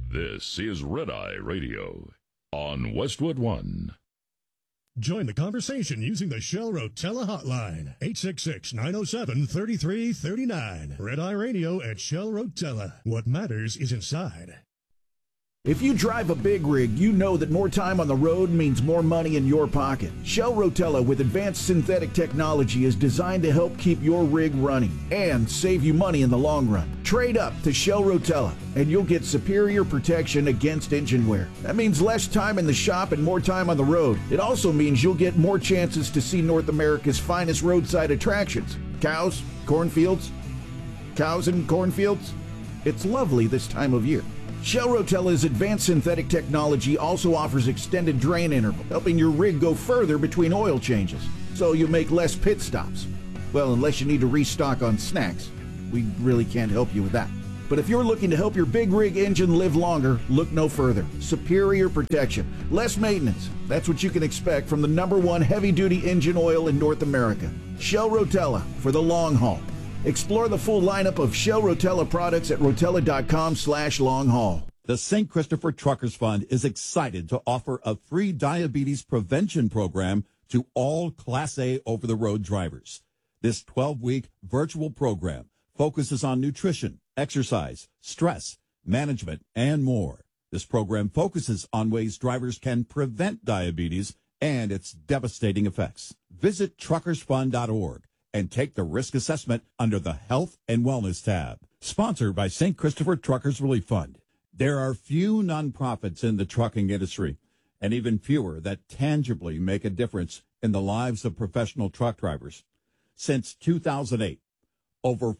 This is Red Eye Radio on Westwood One. Join the conversation using the Shell Rotella hotline, 866-907-3339. Red Eye Radio at Shell Rotella. What matters is inside. If you drive a big rig, you know that more time on the road means more money in your pocket. Shell Rotella with advanced synthetic technology is designed to help keep your rig running and save you money in the long run. Trade up to Shell Rotella and you'll get superior protection against engine wear. That means less time in the shop and more time on the road. It also means you'll get more chances to see North America's finest roadside attractions. Cows, cornfields, cows and cornfields. It's lovely this time of year. Shell Rotella's advanced synthetic technology also offers extended drain interval, helping your rig go further between oil changes, so you make less pit stops. Well, unless you need to restock on snacks. We really can't help you with that. But if you're looking to help your big rig engine live longer, look no further. Superior protection, less maintenance. That's what you can expect from the #1 heavy-duty engine oil in North America. Shell Rotella for the long haul. Explore the full lineup of Shell Rotella products at rotella.com/long-haul. The St. Christopher Truckers Fund is excited to offer a free diabetes prevention program to all Class A over-the-road drivers. This 12-week virtual program focuses on nutrition, exercise, stress, management, and more. This program focuses on ways drivers can prevent diabetes and its devastating effects. Visit truckersfund.org and take the risk assessment under the Health and Wellness tab. Sponsored by St. Christopher Truckers Relief Fund. There are few nonprofits in the trucking industry, and even fewer that tangibly make a difference in the lives of professional truck drivers. Since 2008, over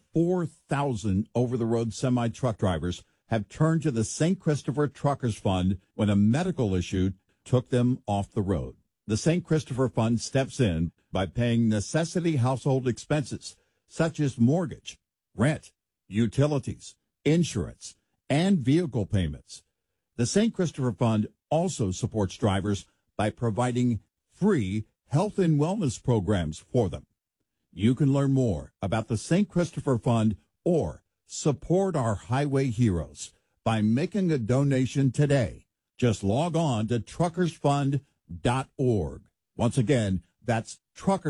4,000 over-the-road semi-truck drivers have turned to the St. Christopher Truckers Fund when a medical issue took them off the road. The St. Christopher Fund steps in by paying necessity household expenses such as mortgage, rent, utilities, insurance, and vehicle payments. The St. Christopher Fund also supports drivers by providing free health and wellness programs for them. You can learn more about the St. Christopher Fund or support our highway heroes by making a donation today. Just log on to truckersfund.org. Once again, that's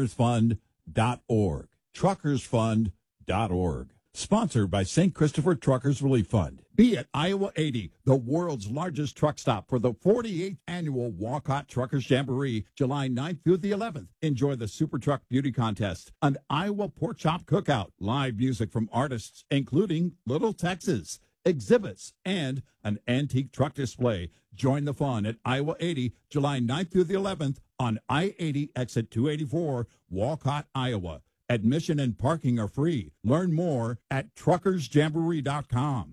truckersfund.org. Truckersfund.org. Sponsored by St. Christopher Truckers Relief Fund. Be at Iowa 80, the world's largest truck stop for the 48th annual Walcott Truckers Jamboree, July 9th through the 11th. Enjoy the Super Truck Beauty Contest, an Iowa Pork Chop Cookout, live music from artists including Little Texas, exhibits, and an antique truck display. Join the fun at Iowa 80, July 9th through the 11th on I-80 exit 284, Walcott, Iowa. Admission and parking are free. Learn more at truckersjamboree.com.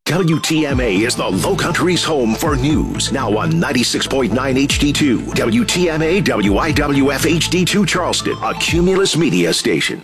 WTMA is the Low Country's home for news. Now on 96.9 HD2. WTMA WIWF HD2 Charleston, a Cumulus media station.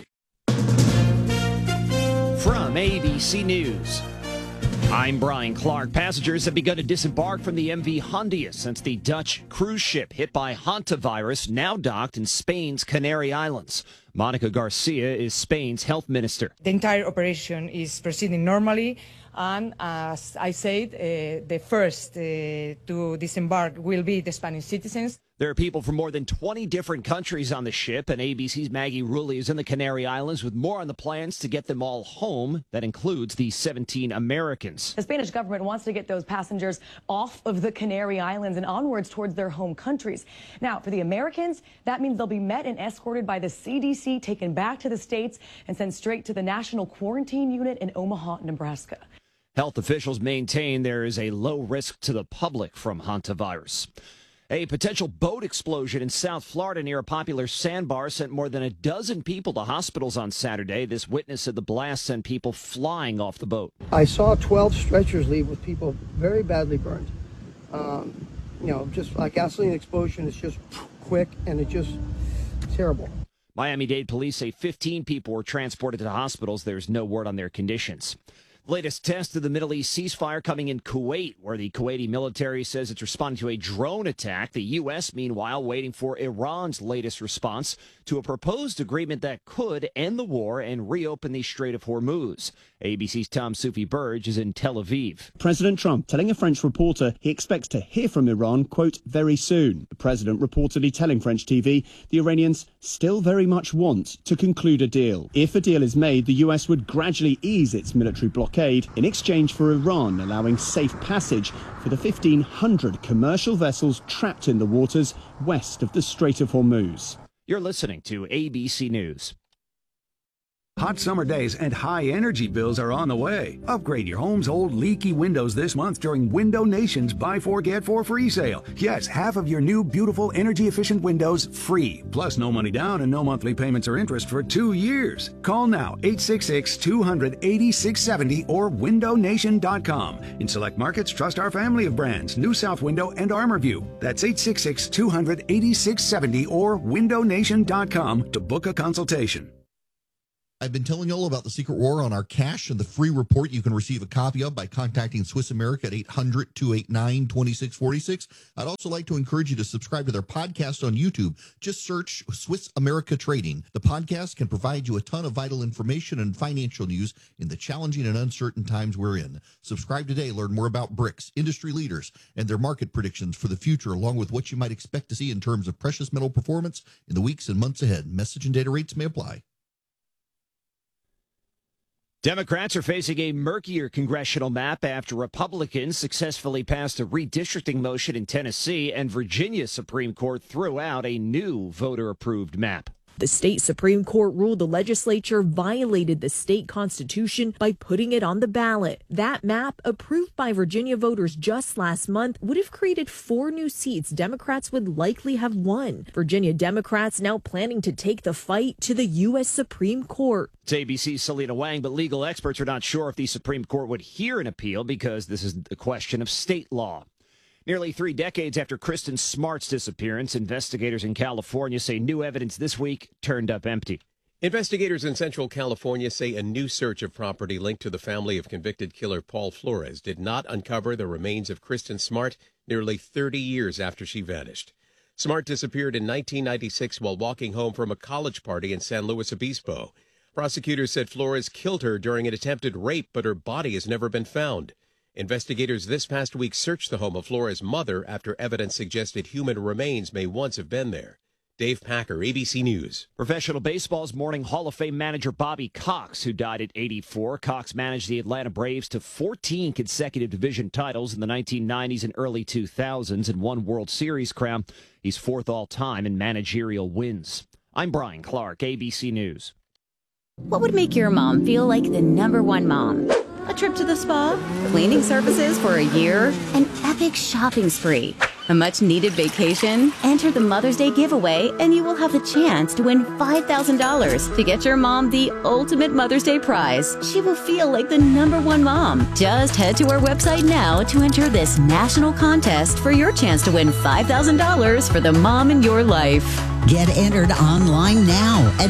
From ABC News, I'm Brian Clark. Passengers have begun to disembark from the MV Hondius since the Dutch cruise ship hit by hantavirus now docked in Spain's Canary Islands. Monica Garcia is Spain's health minister. The entire operation is proceeding normally, and as I said, the first to disembark will be the Spanish citizens. There are people from more than 20 different countries on the ship, and ABC's Maggie Rulli is in the Canary Islands with more on the plans to get them all home. That includes the 17 Americans. The Spanish government wants to get those passengers off of the Canary Islands and onwards towards their home countries. Now, for the Americans, that means they'll be met and escorted by the CDC, taken back to the States, and sent straight to the National Quarantine Unit in Omaha, Nebraska. Health officials maintain there is a low risk to the public from hantavirus. A potential boat explosion in South Florida near a popular sandbar sent more than a dozen people to hospitals on Saturday. This witness said the blast sent people flying off the boat. I saw 12 stretchers leave with people very badly burned. Just like gasoline explosion, it's just quick and it's just terrible. Miami-Dade police say 15 people were transported to hospitals. There's no word on their conditions. Latest test of the Middle East ceasefire coming in Kuwait, where the Kuwaiti military says it's responding to a drone attack. The U.S., meanwhile, waiting for Iran's latest response to a proposed agreement that could end the war and reopen the Strait of Hormuz. ABC's Tom Sufi Burge is in Tel Aviv. President Trump telling a French reporter he expects to hear from Iran, quote, very soon. The president reportedly telling French TV the Iranians still very much want to conclude a deal. If a deal is made, the U.S. would gradually ease its military blockade in exchange for Iran allowing safe passage for the 1,500 commercial vessels trapped in the waters west of the Strait of Hormuz. You're listening to ABC News. Hot summer days and high energy bills are on the way. Upgrade your home's old leaky windows this month during Window Nation's Buy 4 Get 4 free sale. Yes, half of your new beautiful energy efficient windows free. Plus no money down and no monthly payments or interest for 2 years. Call now 866-200-8670 or windownation.com. In select markets, trust our family of brands, New South Window and ArmorView. That's 866-200-8670 or windownation.com to book a consultation. I've been telling you all about the Secret War on our cash and the free report you can receive a copy of by contacting Swiss America at 800-289-2646. I'd also like to encourage you to subscribe to their podcast on YouTube. Just search Swiss America Trading. The podcast can provide you a ton of vital information and financial news in the challenging and uncertain times we're in. Subscribe today. Learn more about BRICS, industry leaders, and their market predictions for the future, along with what you might expect to see in terms of precious metal performance in the weeks and months ahead. Message and data rates may apply. Democrats are facing a murkier congressional map after Republicans successfully passed a redistricting motion in Tennessee, and Virginia's Supreme Court threw out a new voter-approved map. The state Supreme Court ruled the legislature violated the state constitution by putting it on the ballot. That map, approved by Virginia voters just last month, would have created 4 new seats Democrats would likely have won. Virginia Democrats now planning to take the fight to the U.S. Supreme Court. It's ABC's Selena Wang, but legal experts are not sure if the Supreme Court would hear an appeal because this is a question of state law. Nearly 3 decades after Kristen Smart's disappearance, investigators in California say new evidence this week turned up empty. Investigators in Central California say a new search of property linked to the family of convicted killer Paul Flores did not uncover the remains of Kristen Smart nearly 30 years after she vanished. Smart disappeared in 1996 while walking home from a college party in San Luis Obispo. Prosecutors said Flores killed her during an attempted rape, but her body has never been found. Investigators this past week searched the home of Flores' mother after evidence suggested human remains may once have been there. Dave Packer, ABC News. Professional baseball's mourning Hall of Fame manager Bobby Cox, who died at 84. Cox managed the Atlanta Braves to 14 consecutive division titles in the 1990s and early 2000s and one World Series crown. He's 4th all-time in managerial wins. I'm Brian Clark, ABC News. What would make your mom feel like the #1 mom? A trip to the spa, cleaning services for a year, an epic shopping spree, a much-needed vacation. Enter the Mother's Day giveaway, and you will have the chance to win $5,000 to get your mom the ultimate Mother's Day prize. She will feel like the #1 mom. Just head to our website now to enter this national contest for your chance to win $5,000 for the mom in your life. Get entered online now at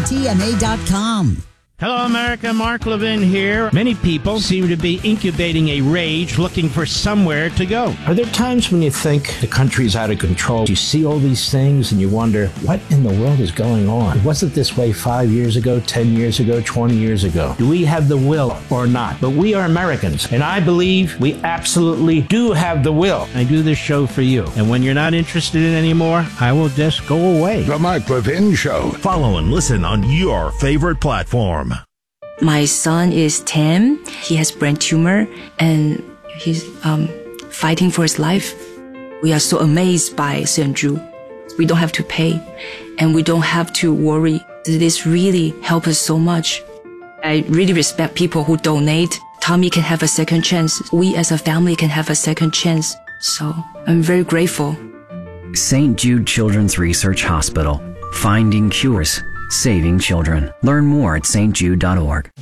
WTMA.com. Hello, America. Mark Levin here. Many people seem to be incubating a rage, looking for somewhere to go. Are there times when you think the country's out of control? You see all these things and you wonder, what in the world is going on? Was it this way 5 years ago, 10 years ago, 20 years ago? Do we have the will or not? But we are Americans, and I believe we absolutely do have the will. I do this show for you. And when you're not interested in it anymore, I will just go away. The Mark Levin Show. Follow and listen on your favorite platform. My son is 10. He has brain tumor and he's fighting for his life. We are so amazed by Senju. We don't have to pay and we don't have to worry. This really helps us so much. I really respect people who donate. Tommy can have a second chance. We as a family can have a second chance. So I'm very grateful. St. Jude Children's Research Hospital. Finding cures. Saving children. Learn more at stjude.org.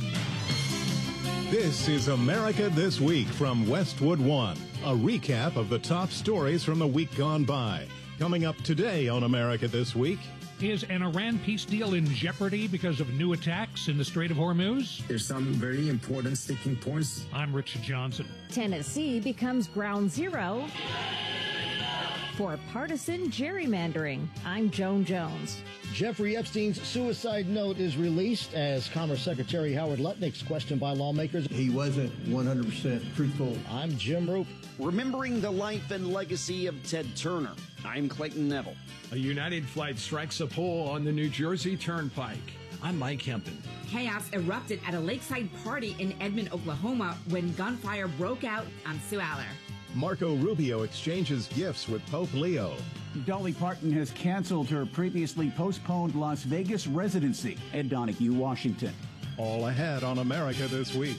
This is America This Week from Westwood One, a recap of the top stories from the week gone by. Coming up today on America This Week, Is an Iran peace deal in jeopardy because of new attacks in the Strait of Hormuz? There's some very important sticking points. I'm Rich Johnson. Tennessee becomes ground zero for partisan gerrymandering. I'm Joan Jones. Jeffrey Epstein's suicide note is released as Commerce Secretary Howard Lutnick's questioned by lawmakers. He wasn't 100% truthful. I'm Jim Roop. Remembering the life and legacy of Ted Turner, I'm Clayton Neville. A United flight strikes a pole on the New Jersey Turnpike. I'm Mike Hempton. Chaos erupted at a lakeside party in Edmond, Oklahoma when gunfire broke out. I'm Sue Aller. Marco Rubio exchanges gifts with Pope Leo. Dolly Parton has canceled her previously postponed Las Vegas residency. Ed Donahue, Washington. All ahead on America This Week.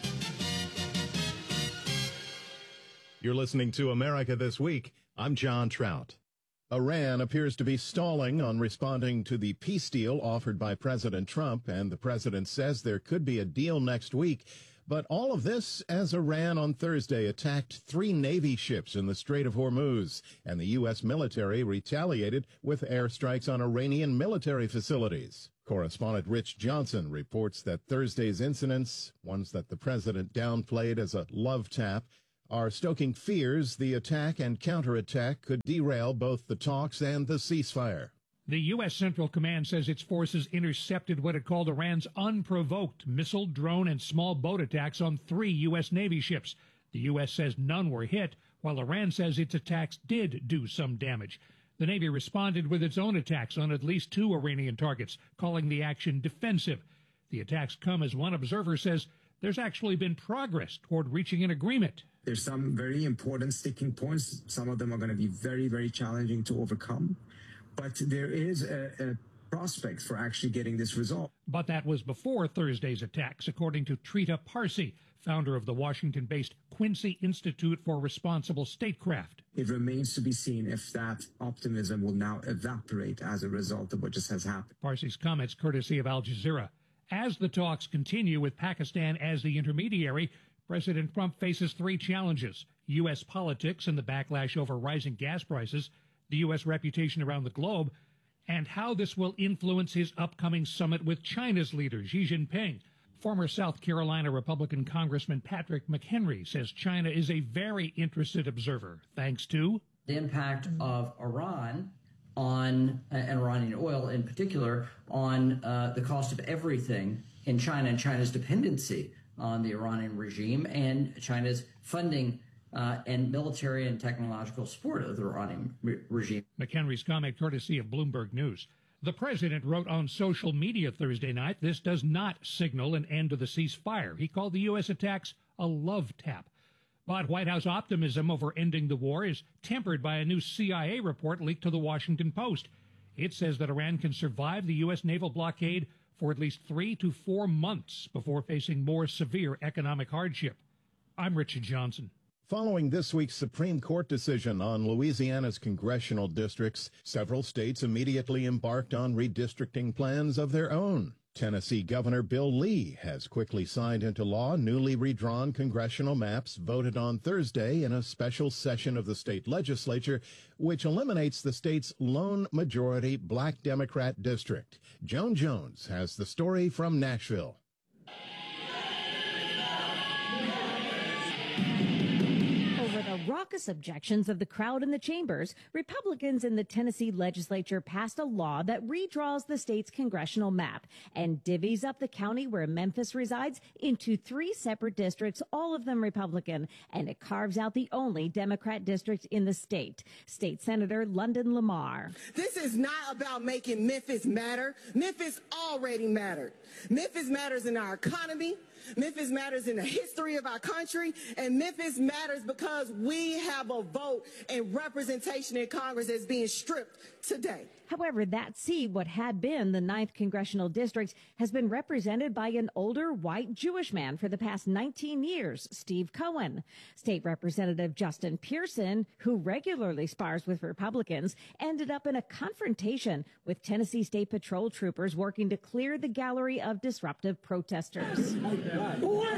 You're listening to America This Week. I'm John Trout. Iran appears to be stalling on responding to the peace deal offered by President Trump, and the president says there could be a deal next week. But all of this as Iran on Thursday attacked 3 Navy ships in the Strait of Hormuz, and the U.S. military retaliated with airstrikes on Iranian military facilities. Correspondent Rich Johnson reports that Thursday's incidents, ones that the president downplayed as a love tap, are stoking fears the attack and counterattack could derail both the talks and the ceasefire. The U.S. Central Command says its forces intercepted what it called Iran's unprovoked missile, drone, and small boat attacks on 3 U.S. Navy ships. The U.S. says none were hit, while Iran says its attacks did do some damage. The Navy responded with its own attacks on at least 2 Iranian targets, calling the action defensive. The attacks come as one observer says there's actually been progress toward reaching an agreement. There's some very important sticking points. Some of them are going to be very, very challenging to overcome. But there is a prospect for actually getting this resolved. But that was before Thursday's attacks, according to Trita Parsi, founder of the Washington-based Quincy Institute for Responsible Statecraft. It remains to be seen if that optimism will now evaporate as a result of what just has happened. Parsi's comments courtesy of Al Jazeera. As the talks continue with Pakistan as the intermediary, President Trump faces 3 challenges: U.S. politics and the backlash over rising gas prices, the U.S. reputation around the globe, and how this will influence his upcoming summit with China's leader, Xi Jinping. Former South Carolina Republican Congressman Patrick McHenry says China is a very interested observer, thanks to the impact of Iran on, and Iranian oil in particular, on the cost of everything in China and China's dependency on the Iranian regime and China's funding and military and technological support of the Iranian regime. McHenry's comment courtesy of Bloomberg News. The president wrote on social media Thursday night this does not signal an end to the ceasefire. He called the U.S. attacks a love tap. But White House optimism over ending the war is tempered by a new CIA report leaked to the Washington Post. It says that Iran can survive the U.S. naval blockade for at least 3 to 4 months before facing more severe economic hardship. I'm Richard Johnson. Following this week's Supreme Court decision on Louisiana's congressional districts, several states immediately embarked on redistricting plans of their own. Tennessee Governor Bill Lee has quickly signed into law newly redrawn congressional maps voted on Thursday in a special session of the state legislature, which eliminates the state's lone majority black Democrat district. Joan Jones has the story from Nashville. The raucous objections of the crowd in the chambers, Republicans in the Tennessee legislature passed a law that redraws the state's congressional map and divvies up the county where Memphis resides into 3 separate districts, all of them Republican, and it carves out the only Democrat district in the state. State Senator London Lamar. This is not about making Memphis matter. Memphis already mattered. Memphis matters in our economy. Memphis matters in the history of our country, and Memphis matters because we have a vote and representation in Congress that's being stripped today. However, that seat, what had been the 9th congressional district, has been represented by an older white Jewish man for the past 19 years, Steve Cohen. State Representative Justin Pearson, who regularly spars with Republicans, ended up in a confrontation with Tennessee State Patrol troopers working to clear the gallery of disruptive protesters. What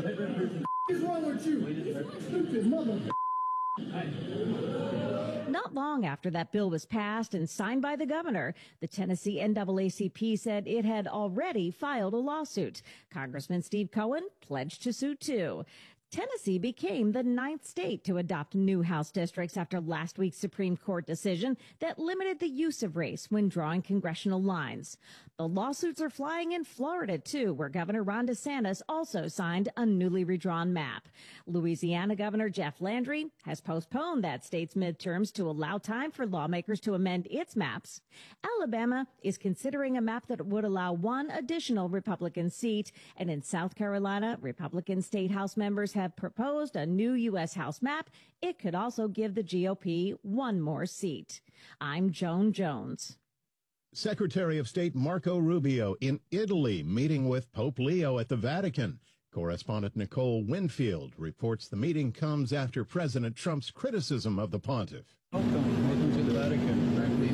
is wrong with you? Stupid mother. Not long after that bill was passed and signed by the governor, the Tennessee NAACP said it had already filed a lawsuit. Congressman Steve Cohen pledged to sue too. Tennessee became the 9th state to adopt new House districts after last week's Supreme Court decision that limited the use of race when drawing congressional lines. The lawsuits are flying in Florida, too, where Governor Ron DeSantis also signed a newly redrawn map. Louisiana Governor Jeff Landry has postponed that state's midterms to allow time for lawmakers to amend its maps. Alabama is considering a map that would allow one additional Republican seat. And in South Carolina, Republican state House members have proposed a new U.S. House map. It could also give the GOP one more seat. I'm Joan Jones. Secretary of State Marco Rubio in Italy meeting with Pope Leo at the Vatican. Correspondent Nicole Winfield reports the meeting comes after President Trump's criticism of the pontiff. Welcome to the Vatican.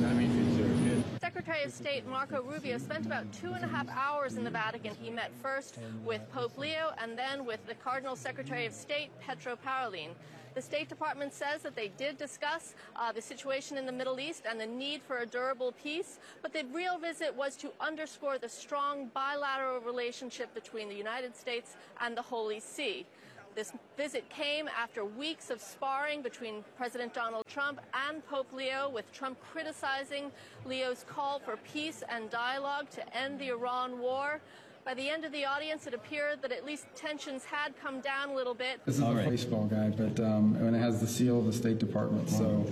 Secretary of State Marco Rubio spent about 2.5 hours in the Vatican. He met first with Pope Leo and then with the Cardinal Secretary of State, Pietro Parolin. The State Department says that they did discuss the situation in the Middle East and the need for a durable peace, but the real visit was to underscore the strong bilateral relationship between the United States and the Holy See. This visit came after weeks of sparring between President Donald Trump and Pope Leo, with Trump criticizing Leo's call for peace and dialogue to end the Iran war. By the end of the audience, it appeared that at least tensions had come down a little bit. This is a baseball guy, but when it has the seal of the State Department, so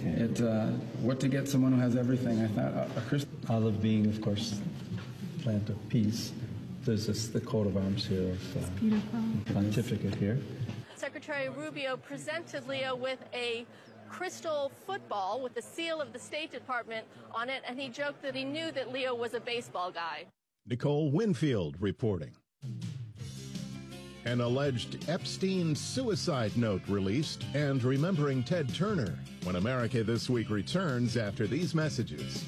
what to get someone who has everything? I thought a Christian. Olive being, of course, plant of peace. There's the coat of arms here of pontificate here. Secretary Rubio presented Leo with a crystal football with the seal of the State Department on it, and he joked that he knew that Leo was a baseball guy. Nicole Winfield reporting. An alleged Epstein suicide note released, and remembering Ted Turner when America This Week returns after these messages.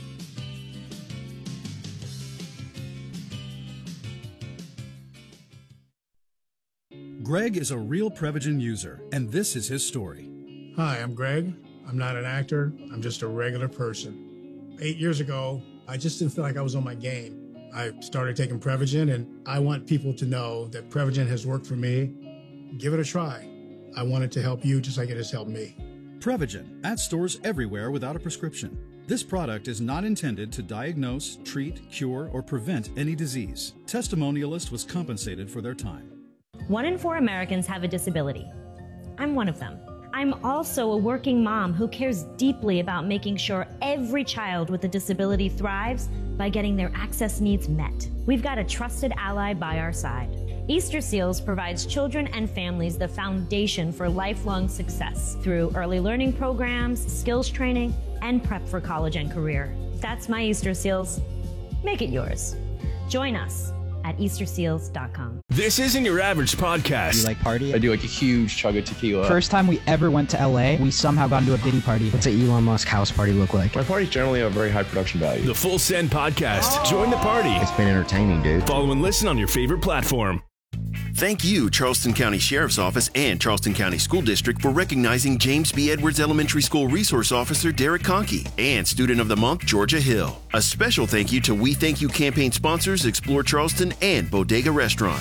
Greg is a real Prevagen user, and this is his story. Hi, I'm Greg. I'm not an actor. I'm just a regular person. 8 years ago, I just didn't feel like I was on my game. I started taking Prevagen, and I want people to know that Prevagen has worked for me. Give it a try. I want it to help you just like it has helped me. Prevagen, at stores everywhere without a prescription. This product is not intended to diagnose, treat, cure, or prevent any disease. Testimonialist was compensated for their time. 1 in 4 Americans have a disability. I'm one of them. I'm also a working mom who cares deeply about making sure every child with a disability thrives by getting their access needs met. We've got a trusted ally by our side. Easter Seals provides children and families the foundation for lifelong success through early learning programs, skills training, and prep for college and career. That's my Easter Seals. Make it yours. Join us at EasterSeals.com. This isn't your average podcast. You like party? I do like a huge chug of tequila. First time we ever went to LA, we somehow got into a Diddy party. What's an Elon Musk house party look like? My parties generally have very high production value. The Full Send Podcast. Join the party. It's been entertaining, dude. Follow and listen on your favorite platform. Thank you, Charleston County Sheriff's Office and Charleston County School District, for recognizing James B. Edwards Elementary School Resource Officer Derek Conkey and Student of the Month Georgia Hill. A special thank you to We Thank You campaign sponsors Explore Charleston and Bodega Restaurant.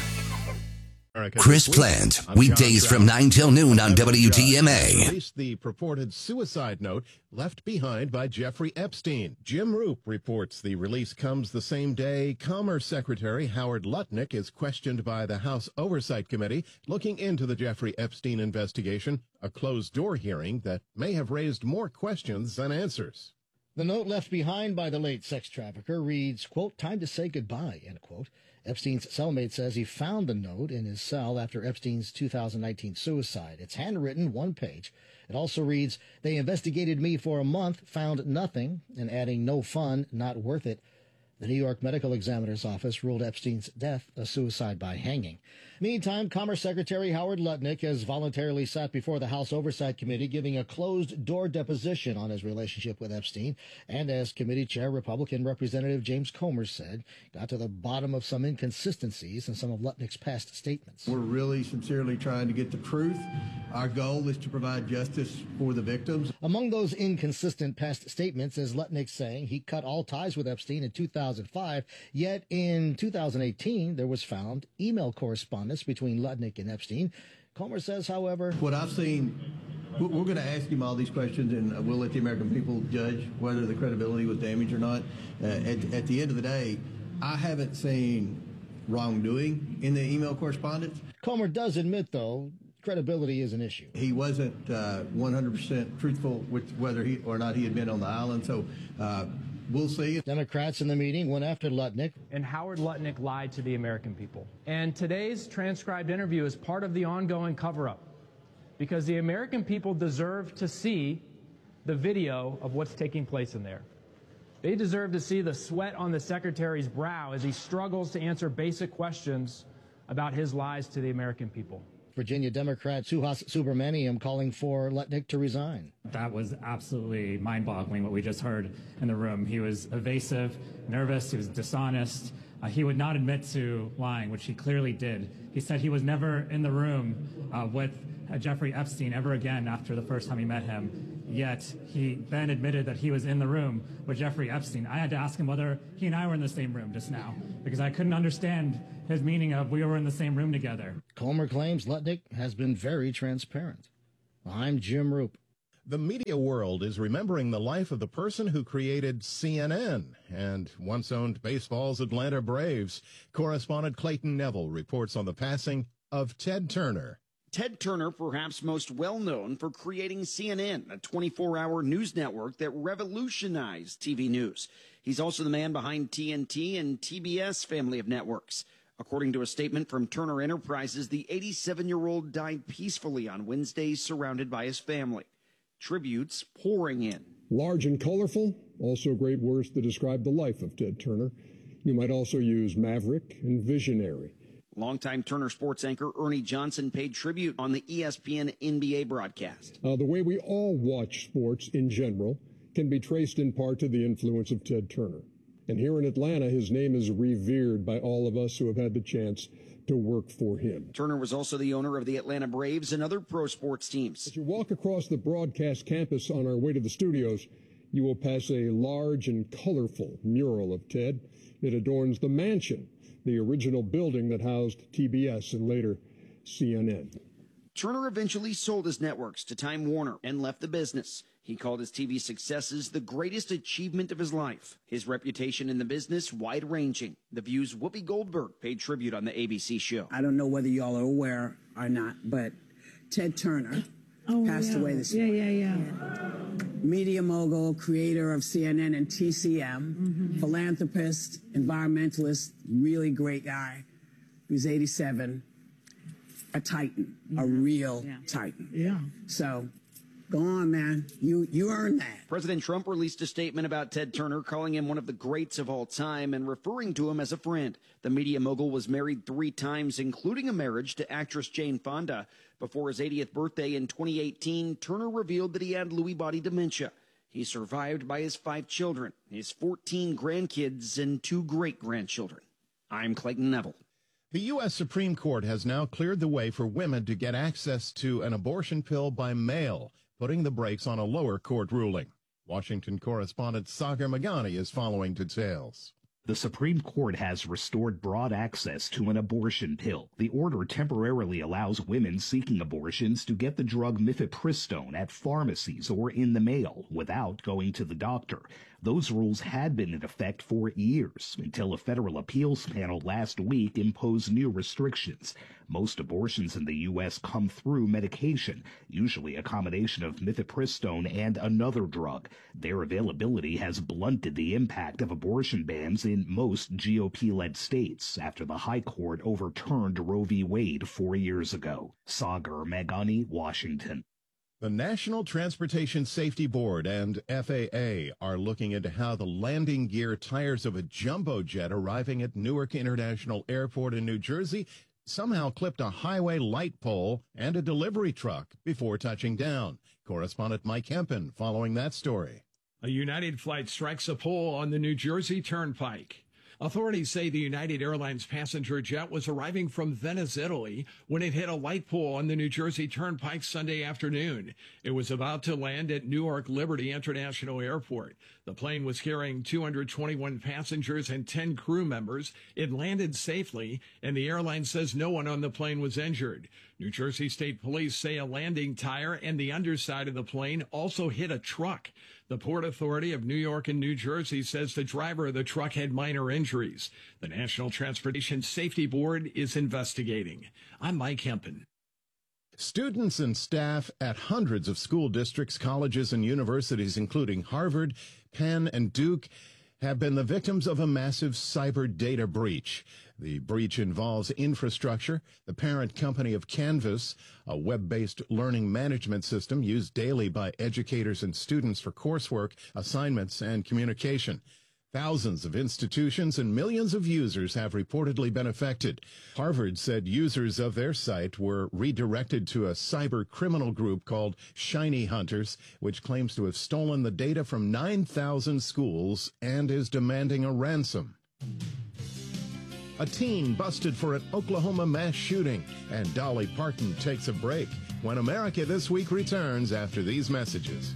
Chris Plant, weekdays from 9 till noon on WTMA. Released the purported suicide note left behind by Jeffrey Epstein. Jim Roop reports the release comes the same day Commerce Secretary Howard Lutnick is questioned by the House Oversight Committee looking into the Jeffrey Epstein investigation, a closed-door hearing that may have raised more questions than answers. The note left behind by the late sex trafficker reads, quote, "Time to say goodbye," end quote. Epstein's cellmate says he found the note in his cell after Epstein's 2019 suicide. It's handwritten, one page. It also reads, "They investigated me for a month, found nothing," and adding, "no fun, not worth it." The New York Medical Examiner's Office ruled Epstein's death a suicide by hanging. Meantime, Commerce Secretary Howard Lutnick has voluntarily sat before the House Oversight Committee giving a closed-door deposition on his relationship with Epstein, and as committee chair Republican Representative James Comer said, got to the bottom of some inconsistencies in some of Lutnick's past statements. We're really sincerely trying to get the truth. Our goal is to provide justice for the victims. Among those inconsistent past statements is Lutnick saying he cut all ties with Epstein in 2005, yet in 2018 there was found email correspondence between Lutnick and Epstein. Comer says, however, what I've seen, we're going to ask him all these questions, and we'll let the American people judge whether the credibility was damaged or not. At the end of the day, I haven't seen wrongdoing in the email correspondence. Comer does admit, though, credibility is an issue. He wasn't 100% truthful with whether he or not he had been on the island, so we'll see. Democrats in the meeting went after Lutnick. And Howard Lutnick lied to the American people. And today's transcribed interview is part of the ongoing cover-up, because the American people deserve to see the video of what's taking place in there. They deserve to see the sweat on the secretary's brow as he struggles to answer basic questions about his lies to the American people. Virginia Democrat Suhas Subramaniam calling for Lutnick to resign. That was absolutely mind-boggling, what we just heard in the room. He was evasive, nervous, he was dishonest. He would not admit to lying, which he clearly did. He said he was never in the room with Jeffrey Epstein ever again after the first time he met him. Yet he then admitted that he was in the room with Jeffrey Epstein. I had to ask him whether he and I were in the same room just now, because I couldn't understand his meaning of we were in the same room together. Comer claims Lutnick has been very transparent. I'm Jim Roop. The media world is remembering the life of the person who created CNN and once owned baseball's Atlanta Braves. Correspondent Clayton Neville reports on the passing of Ted Turner. Ted Turner, perhaps most well known for creating CNN, a 24-hour news network that revolutionized TV news. He's also the man behind TNT and TBS family of networks. According to a statement from Turner Enterprises, the 87-year-old died peacefully on Wednesday, surrounded by his family. Tributes pouring in. Large and colorful, also great words to describe the life of Ted Turner. You might also use maverick and visionary. Longtime Turner sports anchor Ernie Johnson paid tribute on the ESPN NBA broadcast. The way we all watch sports in general can be traced in part to the influence of Ted Turner. And here in Atlanta, his name is revered by all of us who have had the chance to work for him. Turner was also the owner of the Atlanta Braves and other pro sports teams. As you walk across the broadcast campus on our way to the studios, you will pass a large and colorful mural of Ted. It adorns the mansion, the original building that housed TBS and later CNN. Turner eventually sold his networks to Time Warner and left the business. He called his TV successes the greatest achievement of his life. His reputation in the business wide-ranging. The View's Whoopi Goldberg paid tribute on the ABC show. I don't know whether y'all are aware or not, but Ted Turner passed away this year. Yeah. Media mogul, creator of CNN and TCM, philanthropist, environmentalist, really great guy. He was 87, a titan, a real titan. Yeah. So, go on, man. You earned that. President Trump released a statement about Ted Turner, calling him one of the greats of all time and referring to him as a friend. The media mogul was married 3 times, including a marriage to actress Jane Fonda. Before his 80th birthday in 2018, Turner revealed that he had Lewy body dementia. He's survived by his 5 children, his 14 grandkids, and 2 great-grandchildren. I'm Clayton Neville. The U.S. Supreme Court has now cleared the way for women to get access to an abortion pill by mail, putting the brakes on a lower court ruling. Washington correspondent Sagar Meghani is following details. The Supreme Court has restored broad access to an abortion pill. The order temporarily allows women seeking abortions to get the drug mifepristone at pharmacies or in the mail without going to the doctor. Those rules had been in effect for years until a federal appeals panel last week imposed new restrictions. Most abortions in the U.S. come through medication, usually a combination of mifepristone and another drug. Their availability has blunted the impact of abortion bans in most GOP-led states after the High Court overturned Roe v. Wade 4 years ago. Sagar Meghani, Washington. The National Transportation Safety Board and FAA are looking into how the landing gear tires of a jumbo jet arriving at Newark International Airport in New Jersey somehow clipped a highway light pole and a delivery truck before touching down. Correspondent Mike Hempen following that story. A United flight strikes a pole on the New Jersey Turnpike. Authorities say the United Airlines passenger jet was arriving from Venice, Italy, when it hit a light pole on the New Jersey Turnpike Sunday afternoon. It was about to land at Newark Liberty International Airport. The plane was carrying 221 passengers and 10 crew members. It landed safely, and the airline says no one on the plane was injured. New Jersey State Police say a landing tire and the underside of the plane also hit a truck. The Port Authority of New York and New Jersey says the driver of the truck had minor injuries. The National Transportation Safety Board is investigating. I'm Mike Hempen. Students and staff at hundreds of school districts, colleges, and universities, including Harvard, Penn, and Duke, have been the victims of a massive cyber data breach. The breach involves infrastructure, the parent company of Canvas, a web-based learning management system used daily by educators and students for coursework, assignments, and communication. Thousands of institutions and millions of users have reportedly been affected. Harvard said users of their site were redirected to a cyber criminal group called Shiny Hunters, which claims to have stolen the data from 9,000 schools and is demanding a ransom. A teen busted for an Oklahoma mass shooting, and Dolly Parton takes a break when America This Week returns after these messages.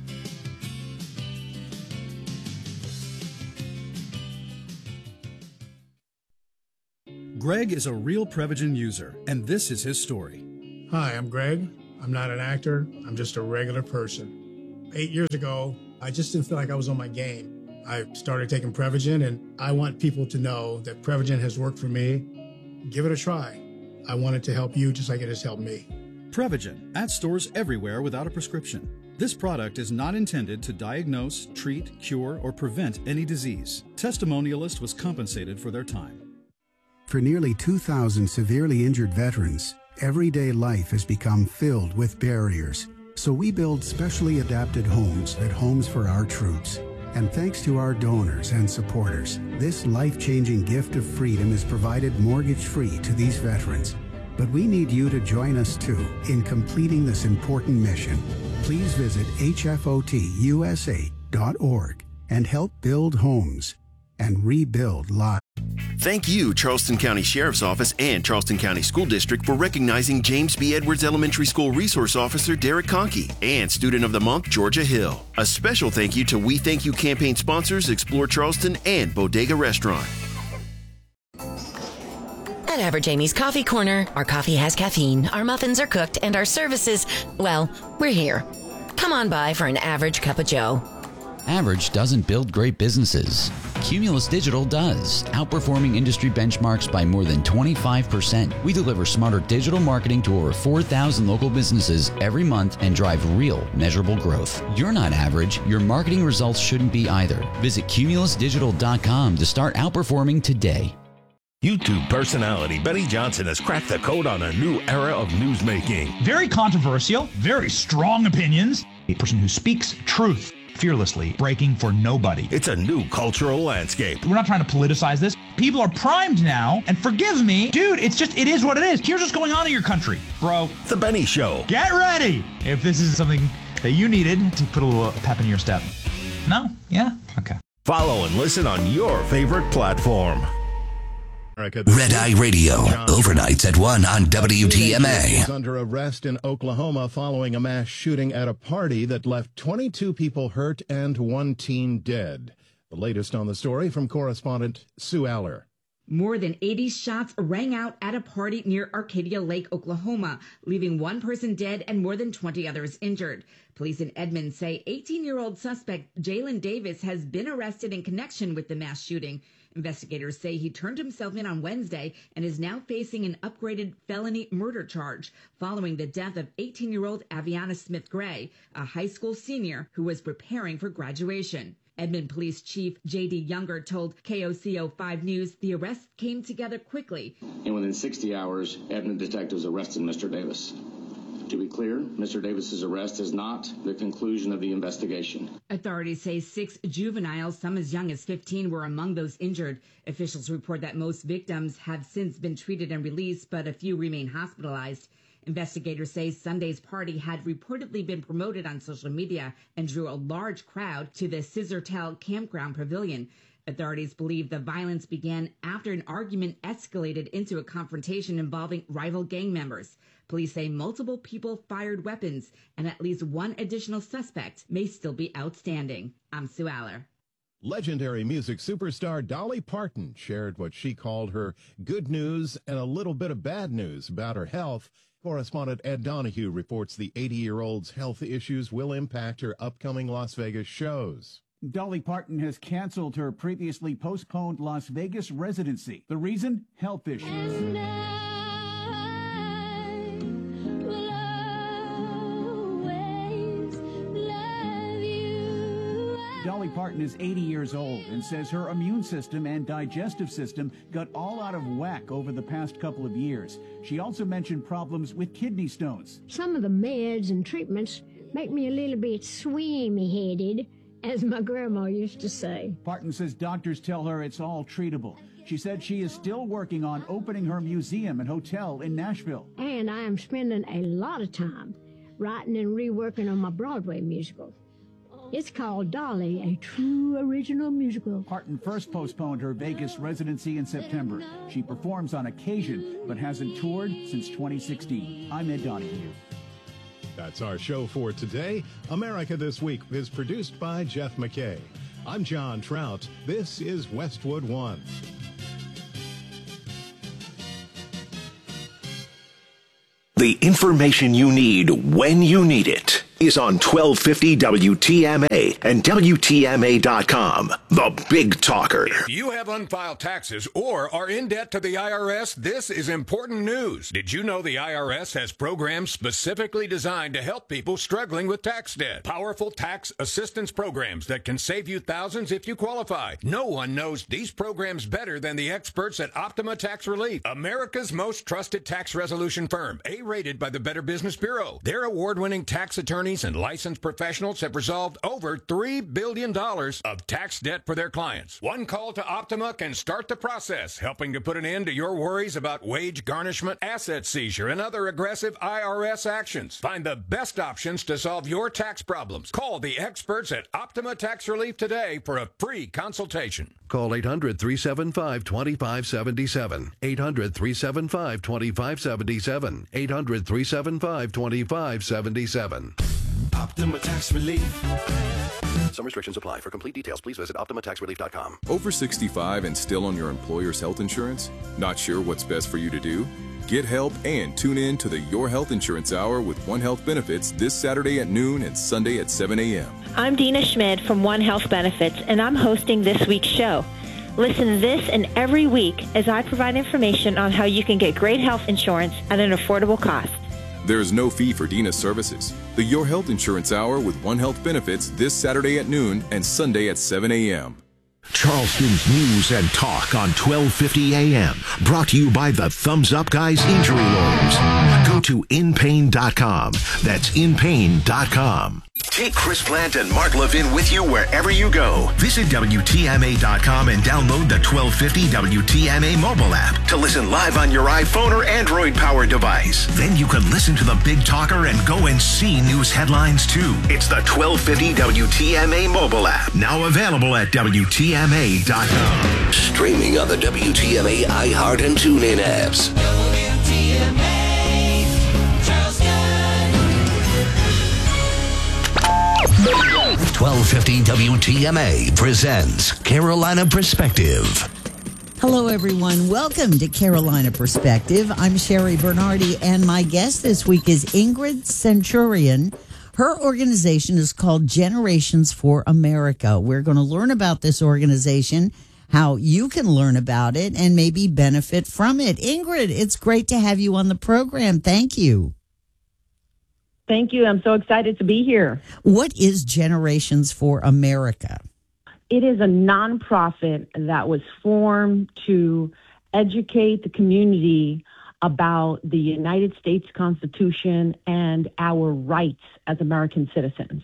Greg is a real Prevagen user, and this is his story. Hi, I'm Greg. I'm not an actor. I'm just a regular person. 8 years ago, I just didn't feel like I was on my game. I started taking Prevagen, and I want people to know that Prevagen has worked for me. Give it a try. I want it to help you just like it has helped me. Prevagen, at stores everywhere without a prescription. This product is not intended to diagnose, treat, cure, or prevent any disease. Testimonialist was compensated for their time. For nearly 2,000 severely injured veterans, everyday life has become filled with barriers. So we build specially adapted homes at Homes for Our Troops. And thanks to our donors and supporters, this life-changing gift of freedom is provided mortgage-free to these veterans. But we need you to join us too in completing this important mission. Please visit hfotusa.org and help build homes and rebuild lives. Thank you, Charleston County Sheriff's Office and Charleston County School District, for recognizing James B. Edwards Elementary School Resource Officer Derek Conkey and Student of the Month Georgia Hill. A special thank you to We Thank You campaign sponsors Explore Charleston and Bodega Restaurant. At Average Amy's Coffee Corner, our coffee has caffeine, our muffins are cooked, and our services, well, we're here. Come on by for an average cup of joe. Average doesn't build great businesses. Cumulus Digital does, outperforming industry benchmarks by more than 25%. We deliver smarter digital marketing to over 4,000 local businesses every month and drive real, measurable growth. You're not average. Your marketing results shouldn't be either. Visit cumulusdigital.com to start outperforming today. YouTube personality Benny Johnson has cracked the code on a new era of newsmaking. Very controversial, very strong opinions. A person who speaks truth fearlessly, breaking for nobody. It's a new cultural landscape. We're not trying to politicize this. People are primed now, and forgive me, dude, it is what it is. Here's what's going on in your country, bro. The Benny Show. Get ready if this is something that you needed to put a little pep in your step. No? Yeah? Okay. Follow and listen on your favorite platform. Red Eye Radio, overnights at 1 on WTMA. Is under arrest in Oklahoma following a mass shooting at a party that left 22 people hurt and 1 teen dead. The latest on the story from correspondent Sue Aller. More than 80 shots rang out at a party near Arcadia Lake, Oklahoma, leaving 1 person dead and more than 20 others injured. Police in Edmond say 18-year-old suspect Jalen Davis has been arrested in connection with the mass shooting. Investigators say he turned himself in on Wednesday and is now facing an upgraded felony murder charge following the death of 18-year-old Aviana Smith Gray, a high school senior who was preparing for graduation. Edmond Police Chief J.D. Younger told KOCO 5 News the arrest came together quickly. And within 60 hours, Edmond detectives arrested Mr. Davis. To be clear, Mr. Davis's arrest is not the conclusion of the investigation. Authorities say 6 juveniles, some as young as 15, were among those injured. Officials report that most victims have since been treated and released, but a few remain hospitalized. Investigators say Sunday's party had reportedly been promoted on social media and drew a large crowd to the Scissortail Campground Pavilion. Authorities believe the violence began after an argument escalated into a confrontation involving rival gang members. Police say multiple people fired weapons and at least one additional suspect may still be outstanding. I'm Sue Aller. Legendary music superstar Dolly Parton shared what she called her good news and a little bit of bad news about her health. Correspondent Ed Donahue reports the 80-year-old's health issues will impact her upcoming Las Vegas shows. Dolly Parton has canceled her previously postponed Las Vegas residency. The reason? Health issues. Dolly Parton is 80 years old and says her immune system and digestive system got all out of whack over the past couple of years. She also mentioned problems with kidney stones. Some of the meds and treatments make me a little bit swimmy-headed, as my grandma used to say. Parton says doctors tell her it's all treatable. She said she is still working on opening her museum and hotel in Nashville. And I am spending a lot of time writing and reworking on my Broadway musical. It's called Dolly, a true original musical. Parton first postponed her Vegas residency in September. She performs on occasion, but hasn't toured since 2016. I'm Ed Donahue. That's our show for today. America This Week is produced by Jeff McKay. I'm John Trout. This is Westwood One. The information you need when you need it is on 1250 WTMA and WTMA.com. The Big Talker. If you have unfiled taxes or are in debt to the IRS, this is important news. Did you know the IRS has programs specifically designed to help people struggling with tax debt? Powerful tax assistance programs that can save you thousands if you qualify. No one knows these programs better than the experts at Optima Tax Relief, America's most trusted tax resolution firm, A-rated by the Better Business Bureau. Their award-winning tax attorneys and licensed professionals have resolved over $3 billion of tax debt for their clients. One call to Optima can start the process, helping to put an end to your worries about wage garnishment, asset seizure, and other aggressive IRS actions. Find the best options to solve your tax problems. Call the experts at Optima Tax Relief today for a free consultation. Call 800-375-2577. 800-375-2577. 800-375-2577. Optima Tax Relief. Some restrictions apply. For complete details, please visit OptimaTaxRelief.com. Over 65 and still on your employer's health insurance? Not sure what's best for you to do? Get help and tune in to the Your Health Insurance Hour with One Health Benefits this Saturday at noon and Sunday at 7 a.m. I'm Dina Schmid from One Health Benefits, and I'm hosting this week's show. Listen this and every week as I provide information on how you can get great health insurance at an affordable cost. There is no fee for Dina's services. The Your Health Insurance Hour with One Health Benefits this Saturday at noon and Sunday at 7 a.m. Charleston's news and talk on 1250 a.m. Brought to you by the Thumbs Up Guys Injury Lawyers. Go to inpain.com. That's inpain.com. Take Chris Plant and Mark Levin with you wherever you go. Visit WTMA.com and download the 1250 WTMA mobile app to listen live on your iPhone or Android-powered device. Then you can listen to the Big Talker and go and see news headlines, too. It's the 1250 WTMA mobile app, now available at WTMA.com. Streaming on the WTMA iHeart and TuneIn apps. WTMA, Charleston. 1250 WTMA presents Carolina Perspective. Hello, everyone. Welcome to Carolina Perspective. I'm Sherry Bernardi, and my guest this week is Ingrid Centurion. Her organization is called Generations for America. We're going to learn about this organization, how you can learn about it, and maybe benefit from it. Ingrid, it's great to have you on the program. Thank you. Thank you. I'm so excited to be here. What is Generations for America? It is a nonprofit that was formed to educate the community about the United States Constitution and our rights as American citizens.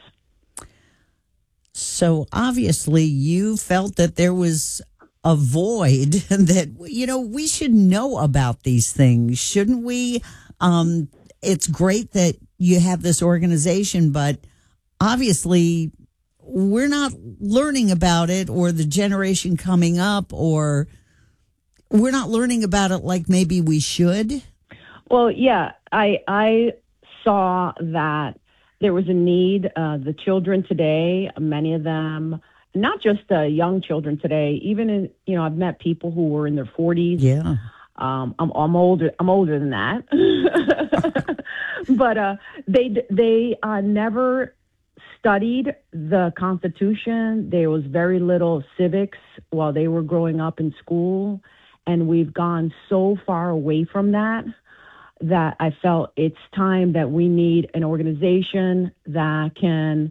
So obviously you felt that there was a void that, we should know about these things, shouldn't we? It's great that you have this organization, but obviously we're not learning about it, or the generation coming up, or we're not learning about it like maybe we should. Well, yeah, I saw that there was a need. The children today, many of them, not just young children today, even in, I've met people who were in their 40s. Yeah. I'm older than that. But they never studied the Constitution. There was very little civics while they were growing up in school. And we've gone so far away from that I felt it's time that we need an organization that can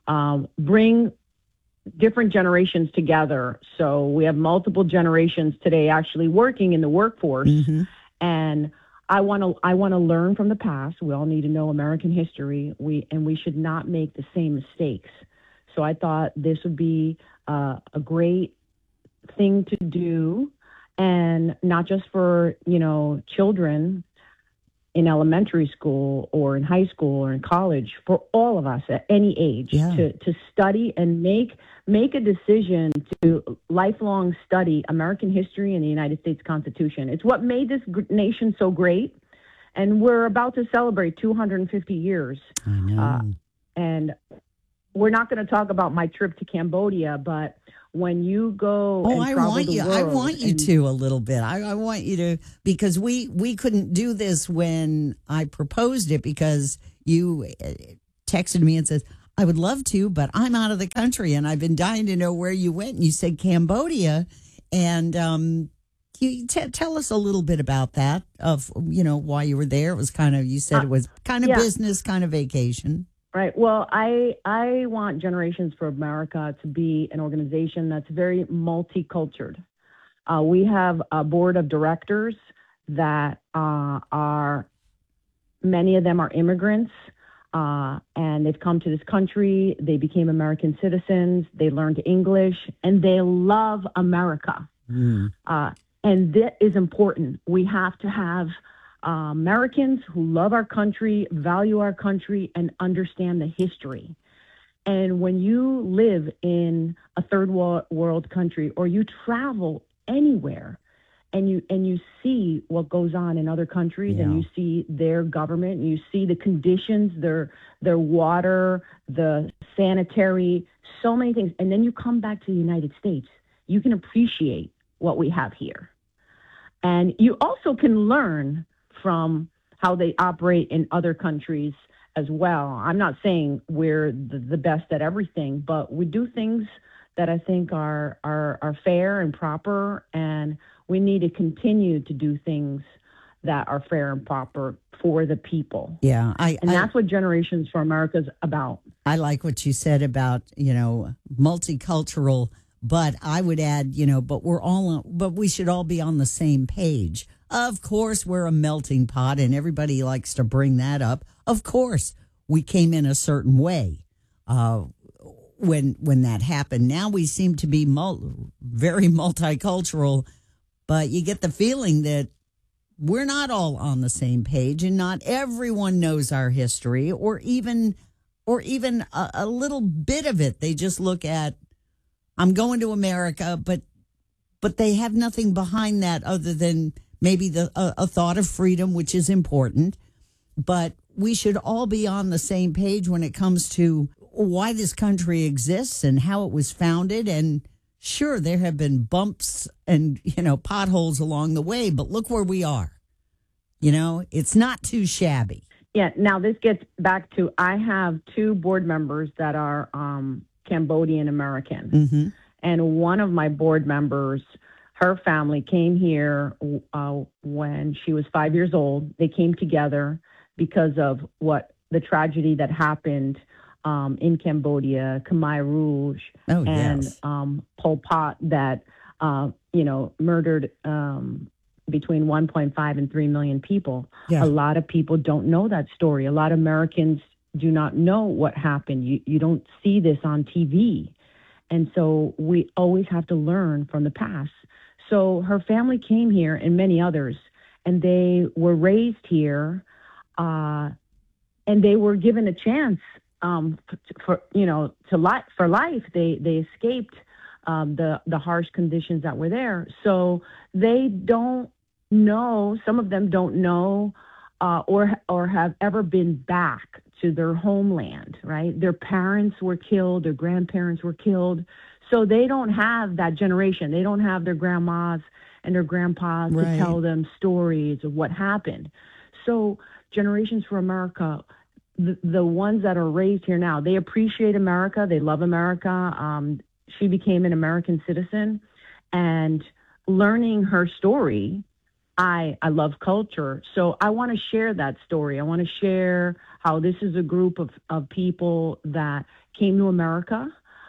bring different generations together. So we have multiple generations today actually working in the workforce. Mm-hmm. And I want to learn from the past. We all need to know American history. We should not make the same mistakes. So I thought this would be a great thing to do, and not just for, children in elementary school or in high school or in college, for all of us at any age, to study and make a decision to lifelong study American history and the United States Constitution. It's what made this nation so great. And we're about to celebrate 250 years. I know. And we're not going to talk about my trip to Cambodia, but when you go I want you to a little bit. I want you to, because we couldn't do this when I proposed it, because you texted me and says, I would love to, but I'm out of the country and I've been dying to know where you went. And you said Cambodia. And you tell us a little bit about that, of, why you were there. It was kind of, you said it was kind of business, kind of vacation. Right. Well, I want Generations for America to be an organization that's very multicultural. We have a board of directors that are, many of them are immigrants, and they've come to this country. They became American citizens. They learned English, and they love America. Mm. And that is important. We have to have Americans who love our country, value our country, and understand the history. And when you live in a third world country, or you travel anywhere, and you see what goes on in other countries, and you see their government, and you see the conditions, their water, the sanitary, so many things, and then you come back to the United States, you can appreciate what we have here. And you also can learn from how they operate in other countries as well. I'm not saying we're the best at everything, but we do things that I think are fair and proper, and we need to continue to do things that are fair and proper for the people. Yeah. That's what Generations for America is about. I like what you said about, multicultural, but I would add, but we should all be on the same page. Of course, we're a melting pot, and everybody likes to bring that up. Of course, we came in a certain way when that happened. Now we seem to be very multicultural, but you get the feeling that we're not all on the same page, and not everyone knows our history, or even a little bit of it. They just look at, I'm going to America, but they have nothing behind that other than maybe a thought of freedom, which is important. But we should all be on the same page when it comes to why this country exists and how it was founded. And sure, there have been bumps and, potholes along the way, but look where we are. It's not too shabby. Yeah. Now this gets back to, I have 2 board members that are Cambodian American. Mm-hmm. And one of my board members, her family came here when she was 5 years old. They came together because of the tragedy that happened in Cambodia, Khmer Rouge, and Pol Pot, that murdered between 1.5 and 3 million people. Yeah. A lot of people don't know that story. A lot of Americans do not know what happened. You don't see this on TV. And so we always have to learn from the past. So her family came here, and many others, and they were raised here, and they were given a chance for life. They escaped the harsh conditions that were there. So they don't know. Some of them don't know or have ever been back to their homeland. Right? Their parents were killed. Their grandparents were killed. So they don't have that generation. They don't have their grandmas and their grandpas to tell them stories of what happened. So Generations for America, the ones that are raised here now, they appreciate America. They love America. She became an American citizen, and learning her story, I love culture. So I want to share that story. I want to share how this is a group of people that came to America,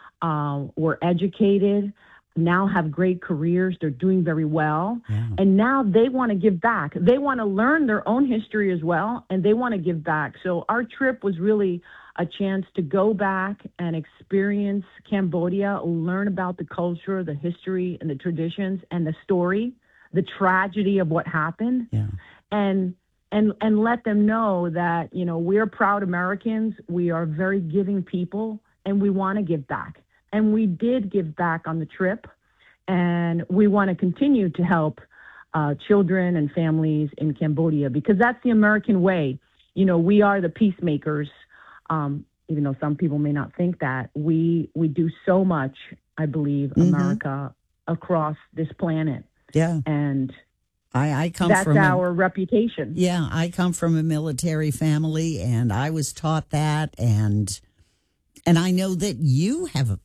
were educated, now have great careers. They're doing very well. Yeah. And now they want to give back. They want to learn their own history as well, and they want to give back. So our trip was really a chance to go back and experience Cambodia, learn about the culture, the history, and the traditions, and the story, the tragedy of what happened, and let them know that, we're proud Americans. We are very giving people, and we want to give back. And we did give back on the trip, and we want to continue to help children and families in Cambodia, because that's the American way. We are the peacemakers, even though some people may not think that. We do so much, I believe, America across this planet. Yeah. And I come that's from our reputation. Yeah, I come from a military family, and I was taught that, and I know that you have